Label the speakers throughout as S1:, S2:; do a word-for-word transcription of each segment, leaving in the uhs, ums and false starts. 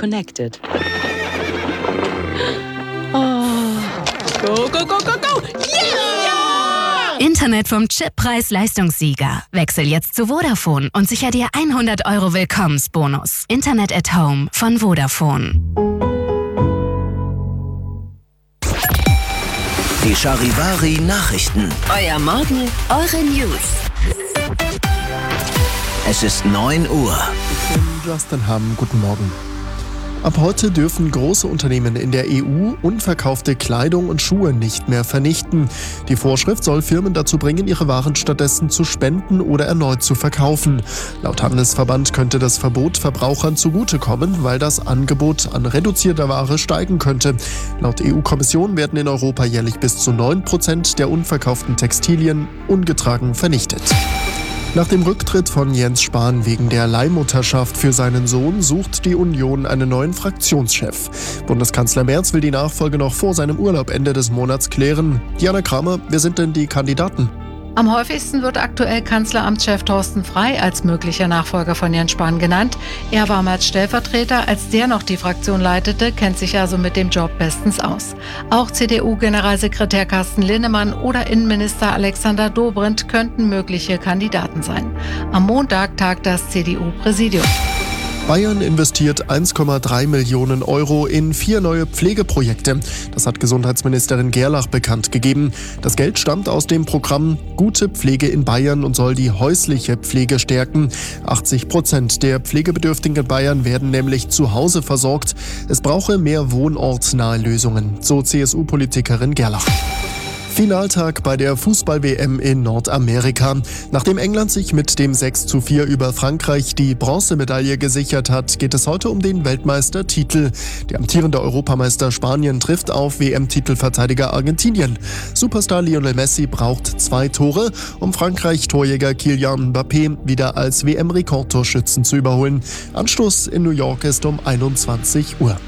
S1: connected. Oh. Go, go, go, go, go! Yeah!
S2: Internet vom Chip Preis-Leistungssieger. Wechsel jetzt zu Vodafone und sicher dir hundert Euro Willkommensbonus. Internet at Home von Vodafone.
S3: Die Charivari-Nachrichten.
S2: Euer Morgen, eure News.
S3: Es ist neun Uhr.
S4: Ich bin Justin Hamm. Guten Morgen. Ab heute dürfen große Unternehmen in der E U unverkaufte Kleidung und Schuhe nicht mehr vernichten. Die Vorschrift soll Firmen dazu bringen, ihre Waren stattdessen zu spenden oder erneut zu verkaufen. Laut Handelsverband könnte das Verbot Verbrauchern zugutekommen, weil das Angebot an reduzierter Ware steigen könnte. Laut E U-Kommission werden in Europa jährlich bis zu neun Prozent der unverkauften Textilien ungetragen vernichtet. Nach dem Rücktritt von Jens Spahn wegen der Leihmutterschaft für seinen Sohn sucht die Union einen neuen Fraktionschef. Bundeskanzler Merz will die Nachfolge noch vor seinem Urlaub Ende des Monats klären. Diana Kramer, wer sind denn die Kandidaten?
S5: Am häufigsten wird aktuell Kanzleramtschef Thorsten Frey als möglicher Nachfolger von Jens Spahn genannt. Er war mal Stellvertreter, als der noch die Fraktion leitete, kennt sich also mit dem Job bestens aus. Auch C D U-Generalsekretär Carsten Linnemann oder Innenminister Alexander Dobrindt könnten mögliche Kandidaten sein. Am Montag tagt das C D U-Präsidium.
S4: Bayern investiert eins Komma drei Millionen Euro in vier neue Pflegeprojekte. Das hat Gesundheitsministerin Gerlach bekannt gegeben. Das Geld stammt aus dem Programm Gute Pflege in Bayern und soll die häusliche Pflege stärken. achtzig Prozent der Pflegebedürftigen in Bayern werden nämlich zu Hause versorgt. Es brauche mehr wohnortnahe Lösungen, so C S U-Politikerin Gerlach. Finaltag bei der Fußball-W M in Nordamerika. Nachdem England sich mit dem sechs zu vier über Frankreich die Bronzemedaille gesichert hat, geht es heute um den Weltmeistertitel. Der amtierende Europameister Spanien trifft auf W M-Titelverteidiger Argentinien. Superstar Lionel Messi braucht zwei Tore, um Frankreich-Torjäger Kylian Mbappé wieder als W M-Rekordtorschützen zu überholen. Anstoß in New York ist um einundzwanzig Uhr.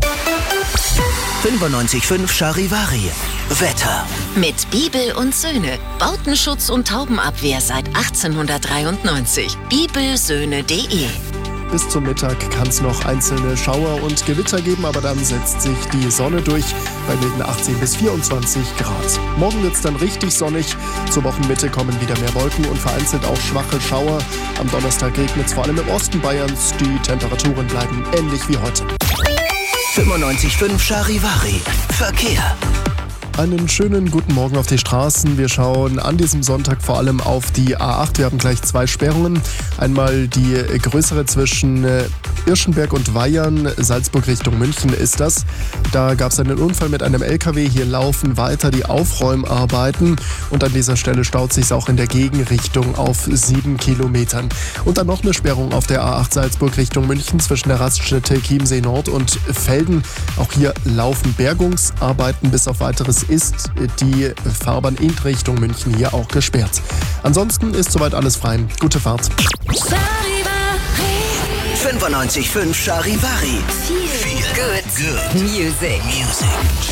S3: fünfundneunzig Komma fünf Charivari. Wetter.
S2: Mit Bibel und Söhne. Bautenschutz und Taubenabwehr seit achtzehnhundertdreiundneunzig. bibelsöhne punkt de.
S4: Bis zum Mittag kann es noch einzelne Schauer und Gewitter geben, aber dann setzt sich die Sonne durch bei milden achtzehn bis vierundzwanzig Grad. Morgen wird es dann richtig sonnig. Zur Wochenmitte kommen wieder mehr Wolken und vereinzelt auch schwache Schauer. Am Donnerstag regnet es vor allem im Osten Bayerns. Die Temperaturen bleiben ähnlich wie heute.
S3: fünfundneunzig Komma fünf Charivari. Verkehr.
S4: Einen schönen guten Morgen auf die Straßen. Wir schauen an diesem Sonntag vor allem auf die A acht. Wir haben gleich zwei Sperrungen. Einmal die größere zwischen Irschenberg und Weyern, Salzburg Richtung München ist das. Da gab es einen Unfall mit einem L K W. Hier laufen weiter die Aufräumarbeiten. Und an dieser Stelle staut sich auch in der Gegenrichtung auf sieben Kilometern. Und dann noch eine Sperrung auf der A acht Salzburg Richtung München zwischen der Raststätte Chiemsee Nord und Velden. Auch hier laufen Bergungsarbeiten. Bis auf weiteres ist die Fahrbahn in Richtung München hier auch gesperrt. Ansonsten ist soweit alles frei. Gute Fahrt.
S3: fünfundneunzig Komma fünf Charivari.
S2: Feel good.
S3: Good.
S2: Music.
S3: Music.